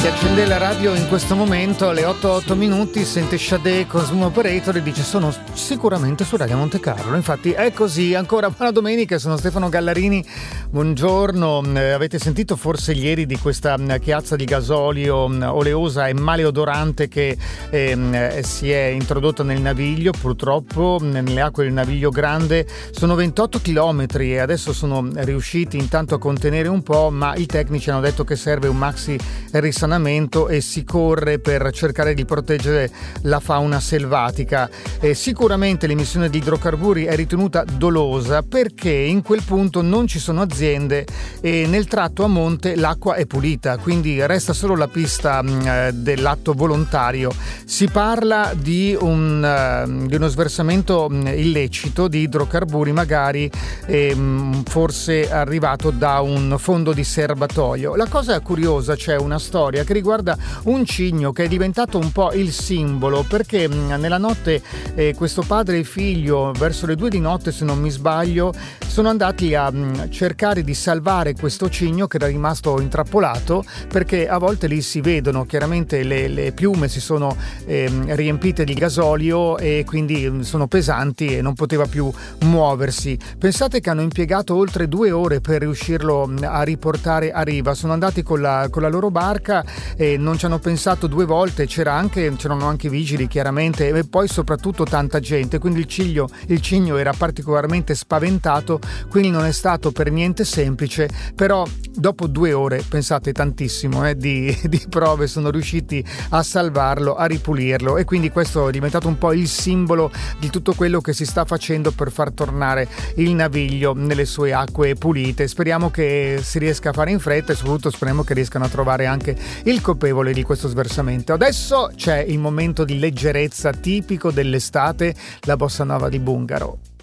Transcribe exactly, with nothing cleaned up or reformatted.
Si accende la radio in questo momento alle otto e otto minuti, sente Sade con Zoom Operator e dice sono sicuramente su Radio Monte Carlo. Infatti è così. Ancora buona domenica, sono Stefano Gallarini, buongiorno. Eh, avete sentito forse ieri di questa mh, chiazza di gasolio mh, oleosa e maleodorante che eh, si è introdotta nel naviglio, purtroppo mh, nelle acque del naviglio grande. Sono ventotto chilometri e adesso sono riusciti intanto a contenere un po', ma i tecnici hanno detto che serve un maxi risanamento e si corre per cercare di proteggere la fauna selvatica. E sicuramente l'emissione di idrocarburi è ritenuta dolosa perché in quel punto non ci sono aziende e nel tratto a monte l'acqua è pulita, quindi resta solo la pista mh, dell'atto volontario. Si parla di, un, uh, di uno sversamento mh, illecito di idrocarburi, magari eh, mh, forse arrivato da un fondo di serbatoio. La cosa curiosa, c'è una storia che riguarda un cigno che è diventato un po' il simbolo, perché nella notte eh, questo padre e figlio, verso le due di notte se non mi sbaglio, sono andati a mh, cercare di salvare questo cigno che era rimasto intrappolato, perché a volte lì si vedono chiaramente le, le piume si sono eh, riempite di gasolio e quindi sono pesanti e non poteva più muoversi. Pensate che hanno impiegato oltre due ore per riuscirlo a riportare a riva. Sono andati con la, con la loro barca e non ci hanno pensato due volte, c'era anche, c'erano anche vigili chiaramente e poi soprattutto tanta gente, quindi il cigno, il cigno era particolarmente spaventato, quindi non è stato per niente semplice, però dopo due ore, pensate tantissimo eh, di, di prove, sono riusciti a salvarlo, a ripulirlo, e quindi questo è diventato un po' il simbolo di tutto quello che si sta facendo per far tornare il naviglio nelle sue acque pulite. Speriamo che si riesca a fare in fretta e soprattutto speriamo che riescano a trovare anche il colpevole di questo sversamento. Adesso c'è il momento di leggerezza tipico dell'estate, la bossa nova di Bungaro.